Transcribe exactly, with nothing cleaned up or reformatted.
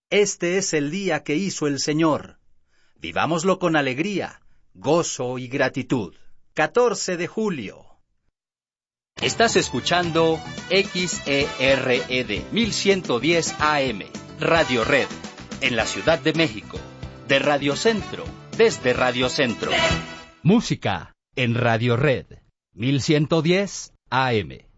Este es el día que hizo el Señor. Vivámoslo con alegría, gozo y gratitud. catorce de julio. Estás escuchando X E R E D mil ciento diez A M, Radio Red, en la Ciudad de México. De Radio Centro, desde Radio Centro. Música en Radio Red, mil ciento diez A M.